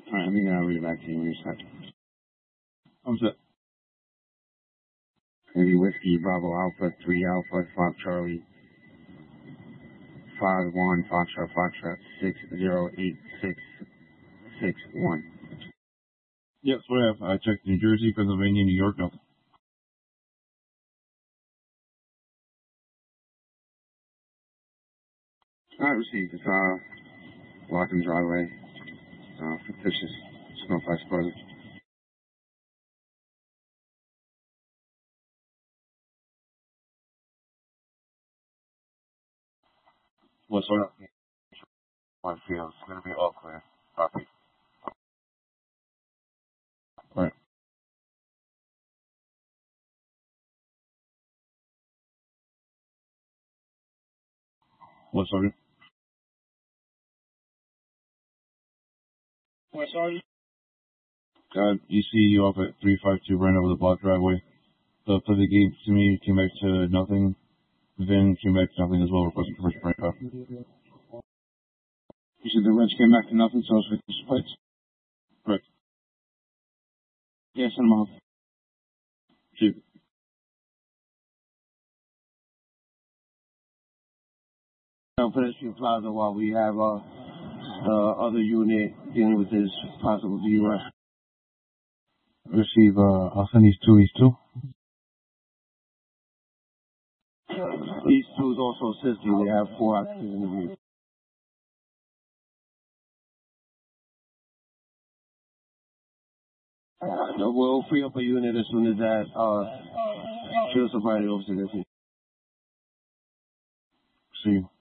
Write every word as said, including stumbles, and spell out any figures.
Alright, let me uh, read it back to you when you're set. I'm set. Maybe Whiskey, Bravo, Alpha, three Alpha, Fox, Charlie, five one, Foxtrot, Foxtrot, six zero eight six six one. Yep, that's what I have. I checked New Jersey, Pennsylvania, New York, nothing. Alright, received. It's uh, locked in driveway. Uh, fictitious snowflake explosive. What's up? One field. It's going to be all clear. Copy. Alright. What, Sergeant? What, Sergeant? Uh, E C U off at three five two ran over the block driveway. The play the game to me came back to nothing. Vin came back to nothing as well, requesting commercial prank call. You said the wrench came back to nothing, so it's with the splits? Correct. Yeah, send them off. Chief. Now, pedestrian plaza while we have uh, uh, other unit dealing with this possible D U S. Receive, uh, I'll send these two, these two. These two is also assisting. They have four occupants in the vehicle. No, we'll free up a unit as soon as that uh, field sobriety officer gets here. See you.